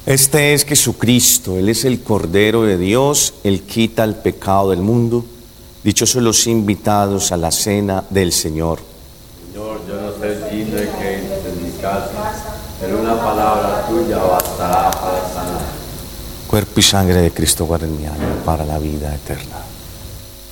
Este es Jesucristo, Él es el Cordero de Dios, Él quita el pecado del mundo. Dichosos los invitados a la cena del Señor. Señor, yo no soy digno de que entres en mi casa, pero una palabra tuya bastará para sanar. Cuerpo y sangre de Cristo guarda en mi alma para la vida eterna.